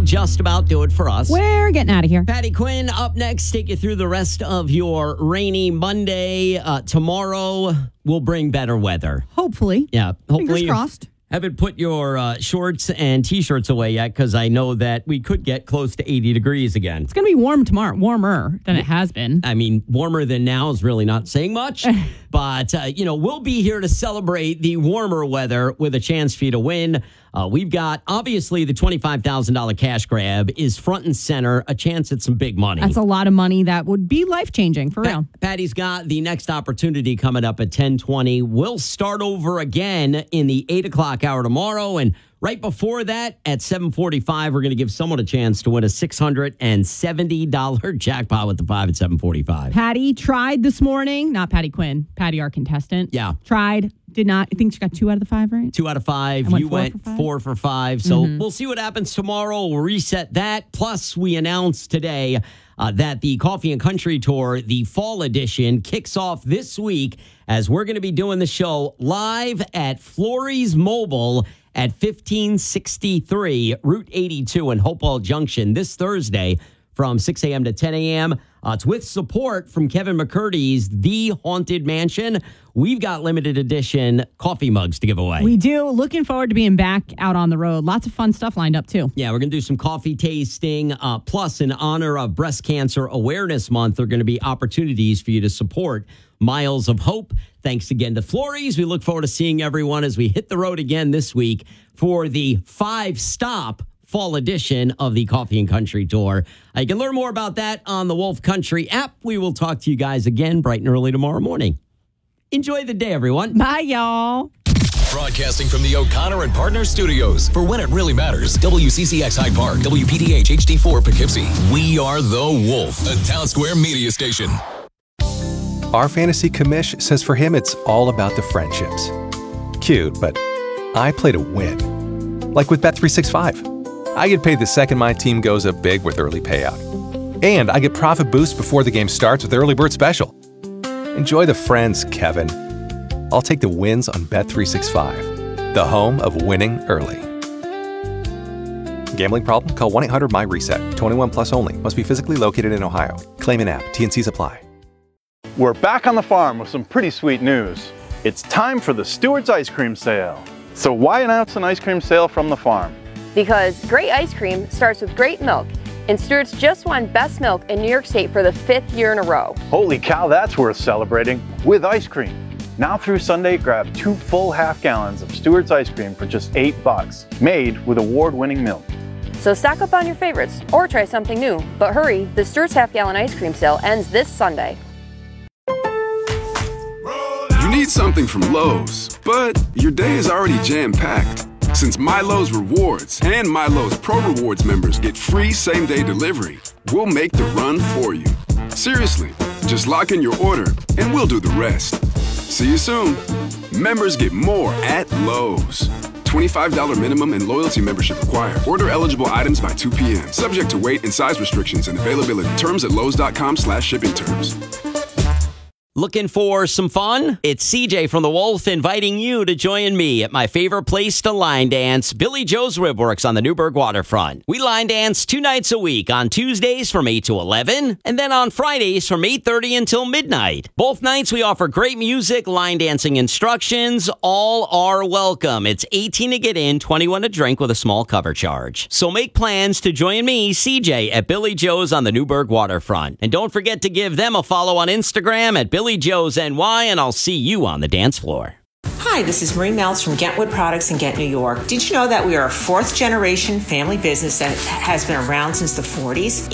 just about do it for us. We're getting out of here. Patty Quinn up next. Take you through the rest of your rainy Monday. Tomorrow will bring better weather. Hopefully. Yeah. Hopefully. Fingers crossed. Haven't put your shorts and T-shirts away yet because I know that we could get close to 80 degrees again. It's going to be warm tomorrow. Warmer than it has been. I mean, warmer than now is really not saying much. But, we'll be here to celebrate the warmer weather with a chance for you to win. We've got, obviously, the $25,000 cash grab is front and center, a chance at some big money. That's a lot of money that would be life-changing, for real. Patty's got the next opportunity coming up at 10:20. We'll start over again in the 8 o'clock hour tomorrow. And right before that, at 7:45, we're going to give someone a chance to win a $670 jackpot with the 5 at 7:45. Patty tried this morning. Not Patty Quinn. Patty, our contestant. Yeah. Tried. Did not. I think she got 2 out of the 5, right? 2 out of 5. You went 4 for 5. So we'll see what happens tomorrow. We'll reset that. Plus, we announced today that the Coffee and Country Tour, the fall edition, kicks off this week as we're going to be doing the show live at Florrie's Mobile at 1563 Route 82 in Hopewell Junction this Thursday from 6 a.m. to 10 a.m. It's with support from Kevin McCurdy's The Haunted Mansion. We've got limited edition coffee mugs to give away. We do. Looking forward to being back out on the road. Lots of fun stuff lined up, too. Yeah, we're going to do some coffee tasting. Plus, in honor of Breast Cancer Awareness Month, there are going to be opportunities for you to support Miles of Hope. Thanks again to Florrie's. We look forward to seeing everyone as we hit the road again this week for the 5-stop fall edition of the Coffee and Country Tour. You can learn more about that on the Wolf Country app. We will talk to you guys again bright and early tomorrow morning. Enjoy the day, everyone. Bye, y'all. Broadcasting from the O'Connor and Partners Studios. For when it really matters, WCCX Hyde Park, WPDH HD4 Poughkeepsie. We are the Wolf, a Town Square media station. Our fantasy commish says for him it's all about the friendships. Cute, but I play to win. Like with Bet365. I get paid the second my team goes up big with early payout. And I get profit boost before the game starts with Early Bird Special. Enjoy the friends, Kevin. I'll take the wins on Bet365, the home of winning early. Gambling problem? Call 1-800-MY-RESET. 21 plus only. Must be physically located in Ohio. Claim an app. T&Cs apply. We're back on the farm with some pretty sweet news. It's time for the Stewart's Ice Cream Sale. So why announce an ice cream sale from the farm? Because great ice cream starts with great milk, and Stewart's just won Best Milk in New York State for the 5th year in a row. Holy cow, that's worth celebrating with ice cream. Now through Sunday, grab 2 full half gallons of Stewart's ice cream for just $8, made with award-winning milk. So stock up on your favorites or try something new. But hurry, the Stewart's half-gallon ice cream sale ends this Sunday. You need something from Lowe's, but your day is already jam-packed. Since MyLowe's Rewards and MyLowe's Pro Rewards members get free same-day delivery, we'll make the run for you. Seriously, just lock in your order and we'll do the rest. See you soon. Members get more at Lowe's. $25 minimum and loyalty membership required. Order eligible items by 2 p.m. Subject to weight and size restrictions and availability. Terms at lowes.com/shipping terms. Looking for some fun? It's CJ from The Wolf inviting you to join me at my favorite place to line dance, Billy Joe's Ribworks on the Newburgh waterfront. We line dance 2 nights a week, on Tuesdays from 8 to 11, and then on Fridays from 8:30 until midnight. Both nights we offer great music, line dancing instructions, all are welcome. It's 18 to get in, 21 to drink with a small cover charge. So make plans to join me, CJ, at Billy Joe's on the Newburgh waterfront. And don't forget to give them a follow on Instagram at Billy Joe's NY, and I'll see you on the dance floor. Hi, this is Marie Meltz from Gentwood Products in Ghent, New York. Did you know that we are a 4th generation family business that has been around since the 40s?